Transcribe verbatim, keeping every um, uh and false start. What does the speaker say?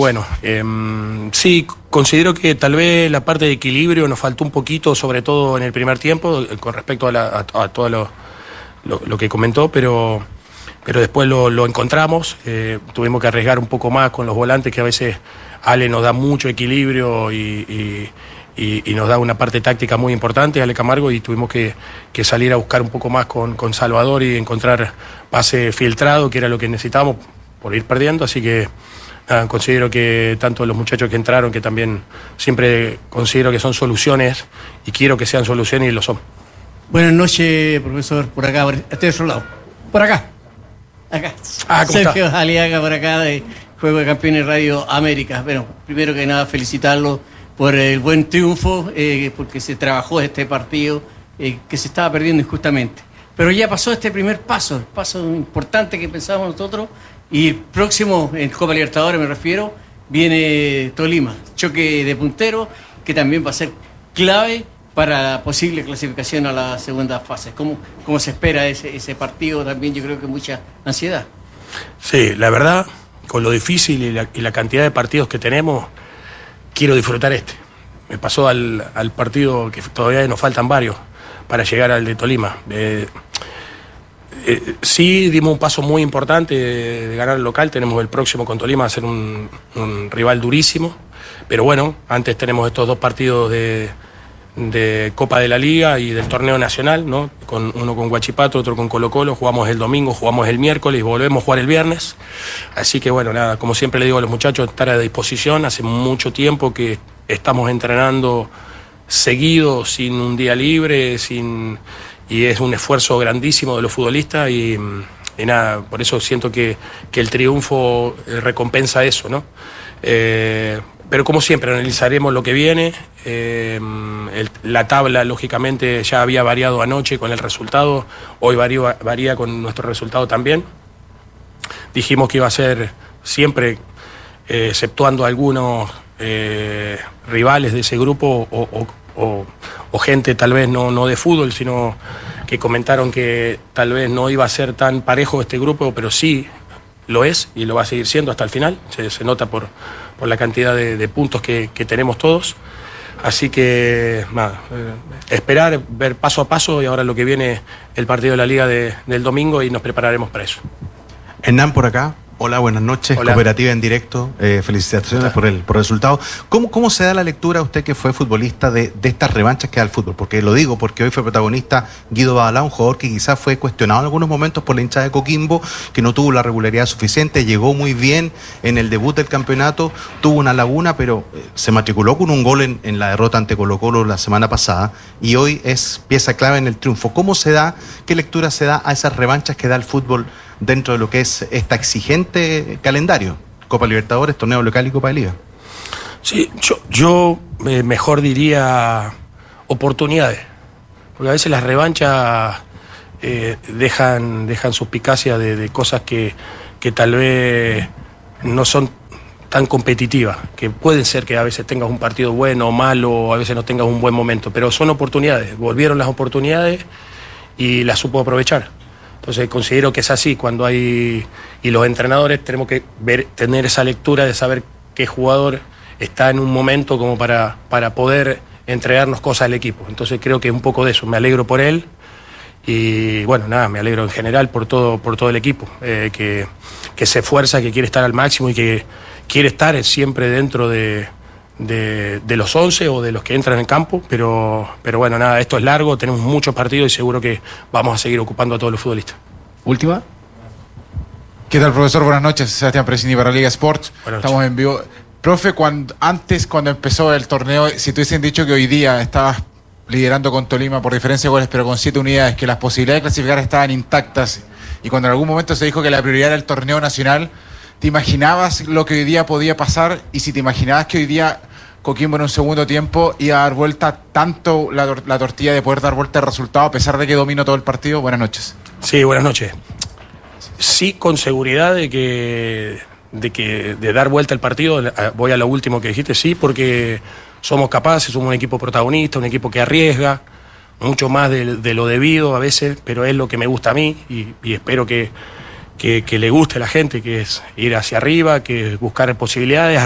bueno, eh, sí, considero que tal vez la parte de equilibrio nos faltó un poquito, sobre todo en el primer tiempo, con respecto a, la, a, a todo lo, lo, lo que comentó, pero, pero después lo, lo encontramos. Eh, tuvimos que arriesgar un poco más con los volantes, que a veces Ale nos da mucho equilibrio y, y, y, y nos da una parte táctica muy importante, Ale Camargo, y tuvimos que, que salir a buscar un poco más con, con Salvador y encontrar pase filtrado, que era lo que necesitábamos por ir perdiendo, así que ah, considero que tanto los muchachos que entraron, que también siempre considero que son soluciones y quiero que sean soluciones y lo son. Buenas noches, profesor, por acá, por este otro lado, por acá, acá, ah, Sergio Aliaga por acá de Juego de Campeones Radio América. Bueno, primero que nada felicitarlo por el buen triunfo, eh, porque se trabajó este partido eh, que se estaba perdiendo injustamente. Pero ya pasó este primer paso, el paso importante que pensábamos nosotros, y el próximo, en Copa Libertadores me refiero, viene Tolima, choque de puntero, que también va a ser clave para la posible clasificación a la segunda fase. ¿Cómo, cómo se espera ese, ese partido? También yo creo que mucha ansiedad. Sí, la verdad, con lo difícil y la, y la cantidad de partidos que tenemos, quiero disfrutar este. Me pasó al, al partido que todavía nos faltan varios para llegar al de Tolima. Eh, eh, sí, dimos un paso muy importante de, de ganar el local. Tenemos el próximo con Tolima, va a ser un, un rival durísimo. Pero bueno, antes tenemos estos dos partidos de, de Copa de la Liga y del torneo nacional, ¿no? Con, uno con Huachipato, otro con Colo Colo. Jugamos el domingo, jugamos el miércoles y volvemos a jugar el viernes. Así que bueno, nada, como siempre le digo a los muchachos, estar a disposición. Hace mucho tiempo que estamos entrenando seguido, sin un día libre, sin y es un esfuerzo grandísimo de los futbolistas y, y nada, por eso siento que, que el triunfo recompensa eso, ¿no? Eh, pero como siempre analizaremos lo que viene. Eh, el, la tabla lógicamente ya había variado anoche con el resultado, hoy varía, varía con nuestro resultado también. Dijimos que iba a ser siempre, eh, exceptuando algunos eh, rivales de ese grupo o, o, o, o gente tal vez no, no de fútbol, sino que comentaron que tal vez no iba a ser tan parejo este grupo, pero sí lo es y lo va a seguir siendo hasta el final. Se, se nota por, por la cantidad de, de puntos que, que tenemos todos. Así que nada, eh, esperar, ver paso a paso, y ahora lo que viene el partido de la Liga de, del domingo y nos prepararemos para eso. Hernán por acá. Hola, buenas noches. Hola. Cooperativa en directo. Eh, felicitaciones por el, por el resultado. ¿Cómo, ¿Cómo se da la lectura, usted que fue futbolista, de, de estas revanchas que da el fútbol? Porque lo digo porque hoy fue protagonista Guido Badalá, un jugador que quizás fue cuestionado en algunos momentos por la hinchada de Coquimbo, que no tuvo la regularidad suficiente, llegó muy bien en el debut del campeonato, tuvo una laguna, pero eh, se matriculó con un gol en, en la derrota ante Colo Colo la semana pasada y hoy es pieza clave en el triunfo. ¿Cómo se da, qué lectura se da a esas revanchas que da el fútbol dentro de lo que es esta exigente calendario? Copa Libertadores, torneo local y Copa de Liga. Sí, yo, yo eh, mejor diría oportunidades, porque a veces las revanchas eh, dejan, dejan suspicacia de, de cosas que, que tal vez no son tan competitivas, que pueden ser que a veces tengas un partido bueno o malo, o a veces no tengas un buen momento, pero son oportunidades. Volvieron las oportunidades y las supo aprovechar. Entonces considero que es así cuando hay, y los entrenadores tenemos que ver, tener esa lectura de saber qué jugador está en un momento como para, para poder entregarnos cosas al equipo. Entonces creo que es un poco de eso, me alegro por él y bueno, nada, me alegro en general por todo, por todo el equipo, eh, que, que se esfuerza, que quiere estar al máximo y que quiere estar siempre dentro de, de, de los once o de los que entran en campo, pero, pero bueno, nada, esto es largo, tenemos muchos partidos y seguro que vamos a seguir ocupando a todos los futbolistas. Última. ¿Qué tal, profesor? Buenas noches, Sebastián Presini para Liga Sports. Estamos en vivo. Profe, cuando, antes, cuando empezó el torneo, si te hubiesen dicho que hoy día estabas liderando con Tolima por diferencia de goles, pero con siete unidades, que las posibilidades de clasificar estaban intactas, y cuando en algún momento se dijo que la prioridad era el torneo nacional, ¿te imaginabas lo que hoy día podía pasar? Y si te imaginabas que hoy día Coquimbo en un segundo tiempo iba a dar vuelta tanto la, la tortilla de poder dar vuelta al resultado a pesar de que dominó todo el partido. Buenas noches. Sí, buenas noches. Sí, con seguridad de que de que de dar vuelta al partido. Voy a lo último que dijiste, sí, porque somos capaces, somos un equipo protagonista, un equipo que arriesga mucho más de, de lo debido a veces, pero es lo que me gusta a mí y, y espero que, que, que le guste a la gente, que es ir hacia arriba, que es buscar posibilidades,